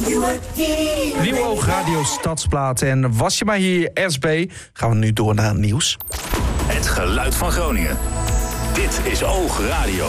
Nieuwe Oog Radio Stadsplaat. En was je maar hier, SB, gaan we nu door naar het nieuws. Het geluid van Groningen. Dit is Oog Radio.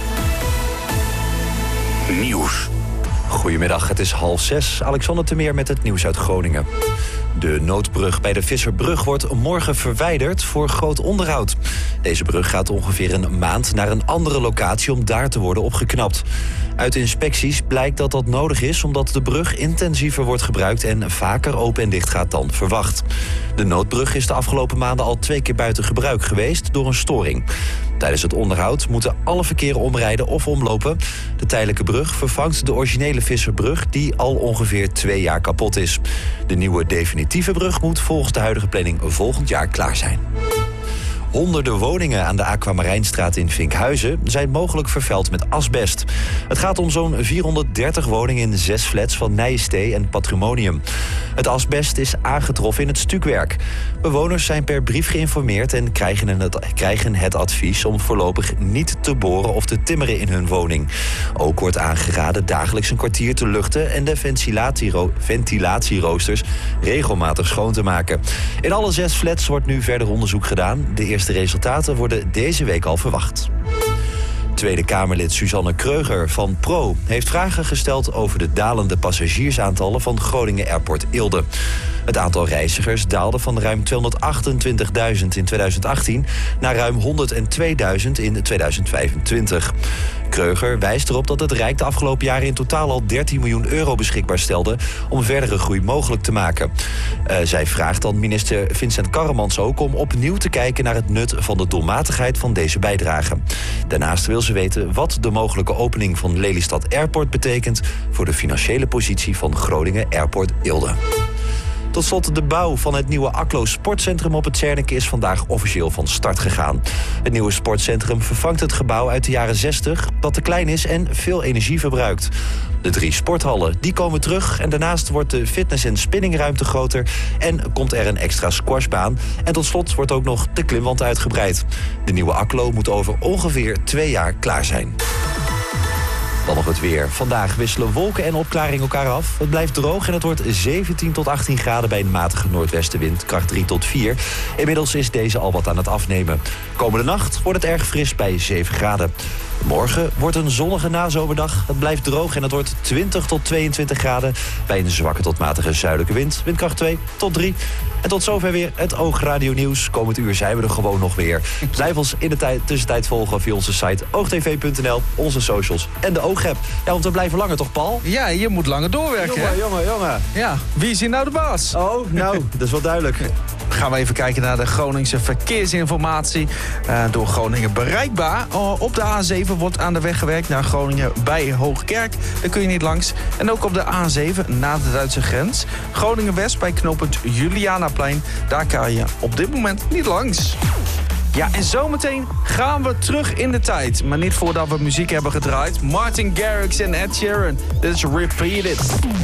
Nieuws. Goedemiddag, het is 5:30. Alexander Temeer met het nieuws uit Groningen. De noodbrug bij de Visserbrug wordt morgen verwijderd voor groot onderhoud. Deze brug gaat ongeveer een maand naar een andere locatie om daar te worden opgeknapt. Uit inspecties blijkt dat dat nodig is omdat de brug intensiever wordt gebruikt en vaker open en dicht gaat dan verwacht. De noodbrug is de afgelopen maanden al 2 keer buiten gebruik geweest door een storing. Tijdens het onderhoud moeten alle verkeer omrijden of omlopen. De tijdelijke brug vervangt de originele Visserbrug die al ongeveer 2 jaar kapot is. De nieuwe definitieve brug moet volgens de huidige planning volgend jaar klaar zijn. Honderden woningen aan de Aquamarijnstraat in Vinkhuizen zijn mogelijk vervuild met asbest. Het gaat om zo'n 430 woningen in 6 flats van Nijenstee en Patrimonium. Het asbest is aangetroffen in het stukwerk. Bewoners zijn per brief geïnformeerd en krijgen het advies om voorlopig niet te boren of te timmeren in hun woning. Ook wordt aangeraden dagelijks een kwartier te luchten en de ventilatieroosters regelmatig schoon te maken. In alle 6 flats wordt nu verder onderzoek gedaan. De eerste resultaten worden deze week al verwacht. Tweede Kamerlid Suzanne Kreuger van PRO heeft vragen gesteld over de dalende passagiersaantallen van Groningen Airport Eelde. Het aantal reizigers daalde van ruim 228.000 in 2018 naar ruim 102.000 in 2025. Kreuger wijst erop dat het Rijk de afgelopen jaren in totaal al 13 miljoen euro beschikbaar stelde om verdere groei mogelijk te maken. Zij vraagt dan minister Vincent Karremans ook om opnieuw te kijken naar het nut van de doelmatigheid van deze bijdrage. Daarnaast wil ze weten wat de mogelijke opening van Lelystad Airport betekent voor de financiële positie van Groningen Airport Eelde. Tot slot de bouw van het nieuwe Aklo Sportcentrum op het Zernike is vandaag officieel van start gegaan. Het nieuwe sportcentrum vervangt het gebouw uit de jaren 60 dat te klein is en veel energie verbruikt. De 3 sporthallen die komen terug en daarnaast wordt de fitness- en spinningruimte groter en komt er een extra squashbaan. En tot slot wordt ook nog de klimwand uitgebreid. De nieuwe Aklo moet over ongeveer 2 jaar klaar zijn. Dan nog het weer. Vandaag wisselen wolken en opklaring elkaar af. Het blijft droog en het wordt 17 tot 18 graden bij een matige noordwestenwind, kracht 3 tot 4. Inmiddels is deze al wat aan het afnemen. Komende nacht wordt het erg fris bij 7 graden. Morgen wordt een zonnige nazomerdag. Het blijft droog en het wordt 20 tot 22 graden bij een zwakke tot matige zuidelijke wind. Windkracht 2 tot 3. En tot zover weer het Oog Radio Nieuws. Komend uur zijn we er gewoon nog weer. Blijf ons in de tussentijd volgen via onze site oogtv.nl, onze socials en de Oog-app. Ja, want we blijven langer toch, Paul? Ja, je moet langer doorwerken. Jongen. Ja, wie is hier nou de baas? Oh, nou, dat is wel duidelijk. Gaan we even kijken naar de Groningse verkeersinformatie. Door Groningen bereikbaar. Op de A7 wordt aan de weg gewerkt naar Groningen bij Hoogkerk. Daar kun je niet langs. En ook op de A7 na de Duitse grens. Groningen-West bij knooppunt Julianaplein. Daar kan je op dit moment niet langs. Ja, en zometeen gaan we terug in de tijd. Maar niet voordat we muziek hebben gedraaid. Martin Garrix en Ed Sheeran. Dit is Repeat It.